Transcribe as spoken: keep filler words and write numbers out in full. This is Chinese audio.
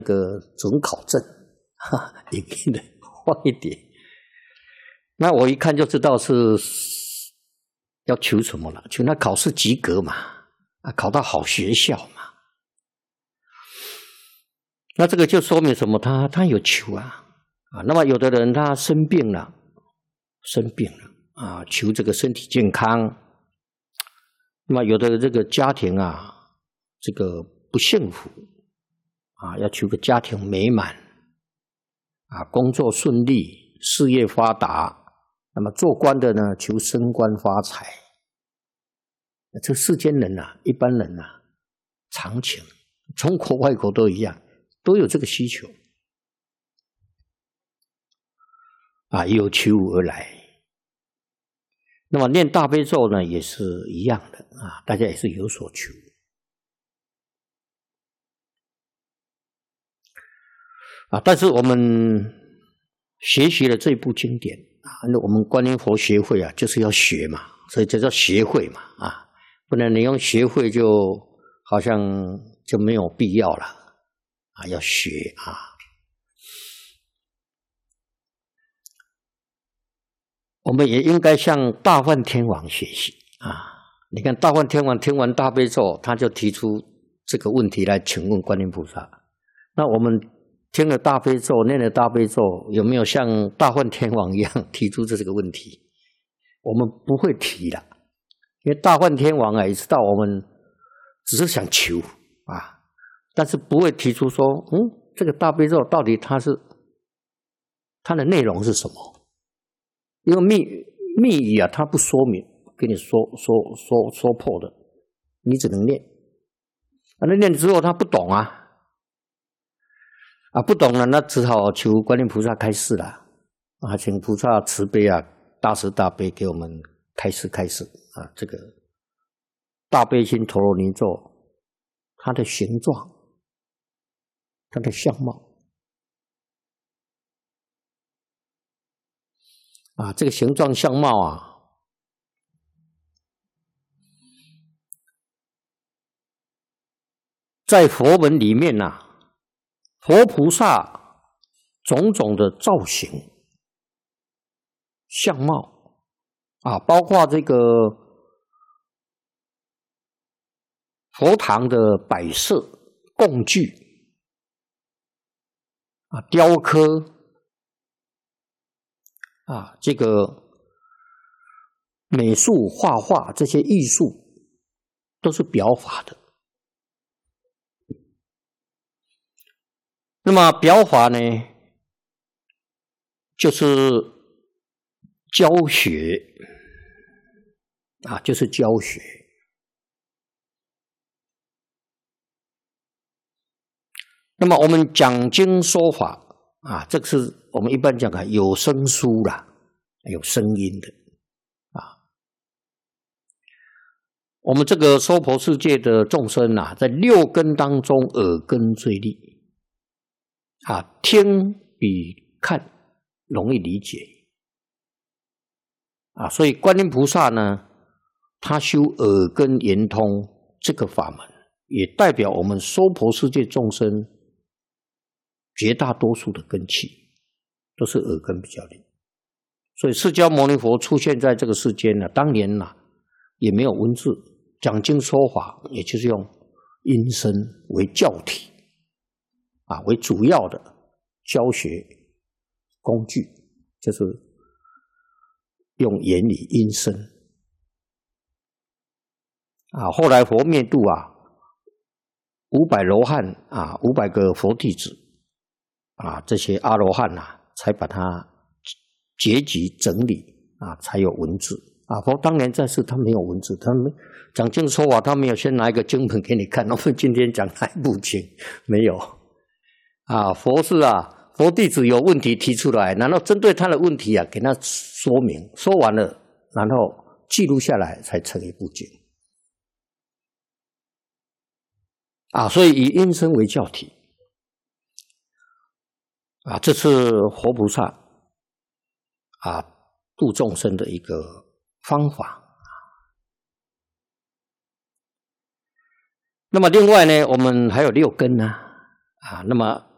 个准考证，哈，也给人放一点。那我一看就知道是要求什么了，求那考试及格嘛，啊，考到好学校嘛。那这个就说明什么？他他有求啊，啊，那么有的人他生病了，生病了啊，求这个身体健康。那么有的这个家庭啊，这个不幸福啊，要求个家庭美满啊，工作顺利，事业发达。那么做官的呢，求升官发财。这世间人啊，一般人啊，常情，中国外国都一样，都有这个需求啊，有求而来。那么念大悲咒呢，也是一样的啊，大家也是有所求啊。但是我们学习了这部经典啊，那我们观音佛学会啊，就是要学嘛，所以这叫学会嘛啊，不然你用学会就好像就没有必要了啊，要学啊。我们也应该向大梵天王学习啊！你看大梵天王听完大悲咒，他就提出这个问题来请问观音菩萨。那我们听了大悲咒，念了大悲咒，有没有像大梵天王一样提出这个问题？我们不会提了，因为大梵天王啊也知道我们只是想求啊，但是不会提出说，嗯，这个大悲咒到底它是它的内容是什么？因为密密语啊，它不说明，给你说说说说破的，你只能念。啊，那念之后他不懂啊，啊不懂了，那只好求观音菩萨开示了啊，请菩萨慈悲啊，大慈大悲给我们开示开示啊，这个大悲心陀罗尼咒，它的形状，它的相貌。啊，这个形状相貌啊，在佛门里面呐、啊，佛菩萨种种的造型、相貌啊，包括这个佛堂的摆设、供具啊，雕刻。啊，这个美术、画画这些艺术都是表法的。那么表法呢，就是教学啊，就是教学。那么我们讲经说法啊，这个是我们一般讲的有声书啦，有声音的啊。我们这个娑婆世界的众生啊，在六根当中，耳根最利啊，听比看容易理解啊，所以观音菩萨呢，他修耳根圆通这个法门，也代表我们娑婆世界众生绝大多数的根器都是耳根比较利，所以释迦牟尼佛出现在这个世间呢，当年呢也没有文字，讲经说法，也就是用音声为教体啊，为主要的教学工具，就是用言语音声啊。后来佛灭度啊，五百罗汉啊，五百个佛弟子。啊，这些阿罗汉啊，才把它结集整理啊，才有文字啊。佛当年在世，他没有文字，他没讲经说法，他没有先拿一个经本给你看。我们今天讲哪一部经？没有啊。佛是啊，佛弟子有问题提出来，然后针对他的问题啊，给他说明，说完了，然后记录下来，才成一部经啊。所以以音声为教体。啊，这是佛菩萨啊度众生的一个方法。那么另外呢，我们还有六根呢啊，那么